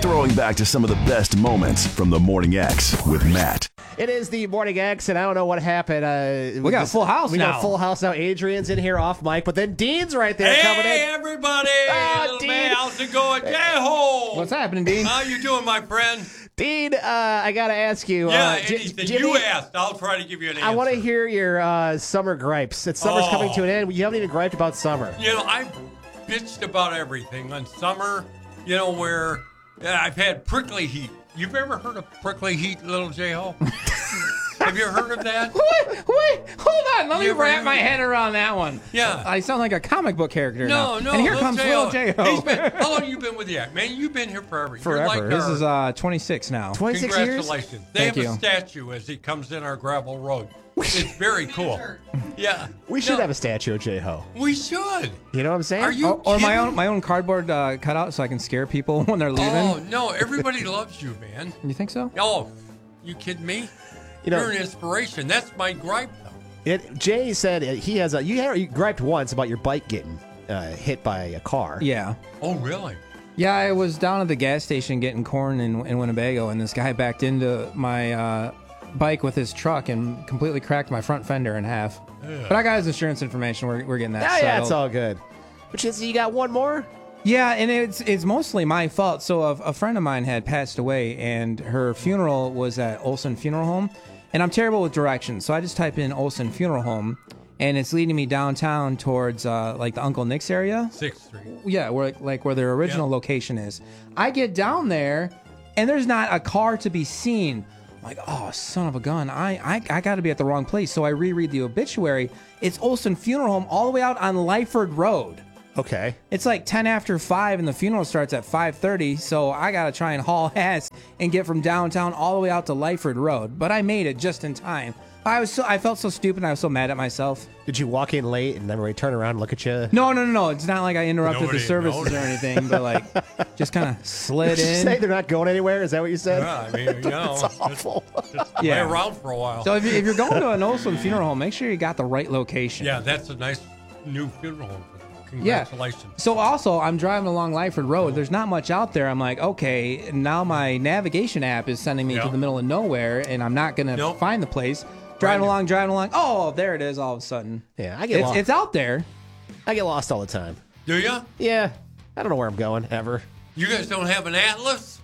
throwing back to some of the best moments from the Morning X with Matt. It is the Morning X, and I don't know what happened. We got a full house we now. We got a full house now. Adrian's in here off mic, but then Dean's right there coming in. Hey, everybody! Little Dean. man, how's it going? J-ho! What's happening, Dean? How you doing, my friend? Dean, I got to ask you. Yeah, anything you asked, I'll try to give you an answer. I want to hear your summer gripes. Summer's coming to an end. You haven't even griped about summer. You know, I've bitched about everything on summer, you know, where I've had prickly heat. You've ever heard of prickly heat, little J-ho? Have you heard of that? Wait, hold on. Let me You wrap ever- my head around that one. Yeah. I sound like a comic book character now. No. And here little comes Little J-Ho. How long you been with the act? Man, you've been here forever. You're Forever. like This is 26 now. 26 years? Congratulations. They Thank have you. a statue as he comes in our gravel road. It's very cool. Yeah. We should No, have a statue of J-Ho. We should. You know what I'm saying? Are you Or my kidding? own cardboard cutout so I can scare people when they're leaving. Oh, no. Everybody loves you, man. You think so? Oh, you kidding me? You know- You're an inspiration. That's my gripe, though. Jay said he has a. You griped once about your bike getting hit by a car. Yeah. Oh, really? Yeah, I was down at the gas station getting corn in Winnebago, and this guy backed into my bike with his truck and completely cracked my front fender in half. But I got his insurance information. We're getting that Yeah, settled. it's all good. Which is, you got one more? Yeah, and it's mostly my fault. So a friend of mine had passed away, and her funeral was at Olson Funeral Home. And I'm terrible with directions, so I just type in Olson Funeral Home, and it's leading me downtown towards like the Uncle Nick's area. 6th Street. Yeah, where their original location is. I get down there, and there's not a car to be seen. I'm like, oh, son of a gun. I got to be at the wrong place. So I reread the obituary. It's Olson Funeral Home all the way out on Lyford Road. Okay. It's like 10 after 5, and the funeral starts at 5:30, so I got to try and haul ass and get from downtown all the way out to Lyford Road. But I made it just in time. I felt so stupid, and I was so mad at myself. Did you walk in late and everybody turn around and look at you? No. It's not like I interrupted Nobody the services noticed. or anything, but like just kind of slid Did you say in. they're not going anywhere? Is that what you said? Yeah, I mean, you know. That's awful. Lay Yeah. around for a while. So if you're going to an Olson funeral home, make sure you got the right location. Yeah, that's a nice new funeral home. Yeah. Congratulations. So also, I'm driving along Lyford Road. There's not much out there. I'm like, okay, now my navigation app is sending me Yeah. to the middle of nowhere, and I'm not going to Nope. find the place. Driving along. Oh, there it is all of a sudden. Yeah, I get lost. It's out there. I get lost all the time. Do you? Yeah. I don't know where I'm going, ever. You guys don't have an atlas?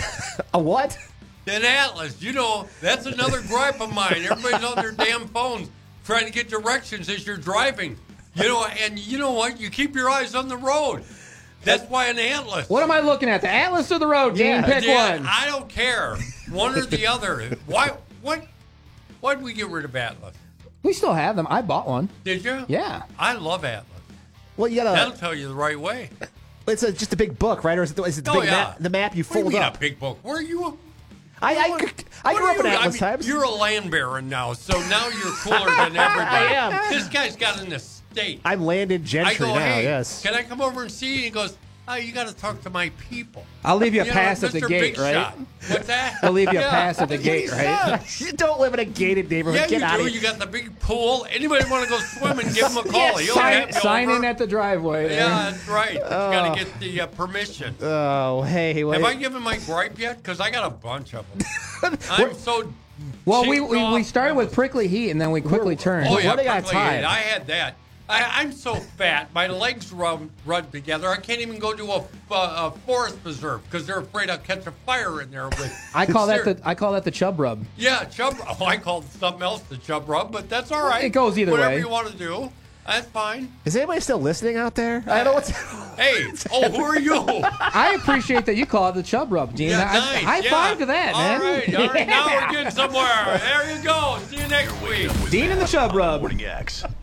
A what? An atlas. You know, that's another gripe of mine. Everybody's on their damn phones trying to get directions as you're driving. You know, and you know what? You keep your eyes on the road. That's why an atlas. What am I looking at? The atlas or the road, Dean? Yeah. Pick Yeah, one. I don't care. One or the other. Why did we get rid of atlas? We still have them. I bought one. Did you? Yeah. I love atlas. Well, you That'll gotta. tell you the right way. It's just a big book, right? Or is it the Oh, big yeah. map? The map you What do you fold mean up. a big book? Where are you? I What grew are up in you- Atlas times. You're a land baron now, so now you're cooler than everybody. I am. This guy's got an estate. I'm landed I gentry go, now. hey, Yes. can I come over and see you? He goes, oh, you got to talk to my people. I'll leave you a You know, pass at the Mr. gate, Big right? Shot. What's that? I'll leave you a Yeah, pass at the that's what gate, he right? said. You don't live in a gated neighborhood. Yeah, Get you out do. of You here. got the big pool. Anybody want to go swimming, give him a call. He'll have you Sign over. in at the driveway. there. Yeah, that's right. You got to get the permission. Oh, hey, wait. Have I given my gripe yet? Because I got a bunch of them. I'm so. Well, we checked off. started with prickly heat, and then we quickly turned. Oh, yeah, running out of prickly time. heat. I had that. I'm so fat. My legs run together. I can't even go to a forest preserve because they're afraid I'll catch a fire in there. With I call that the chub rub. Yeah, chub. Oh, I called something else the chub rub, but that's all right. It goes either Whatever way. you want to do, that's fine. Is anybody still listening out there? I don't know what's. Hey, who are you? I appreciate that you call it the chub rub, Dean. Yeah, I- nice. High yeah. five to that, man. All right. Now we're getting somewhere. There you go. See you next week. Dean and the chub rub. Morning X.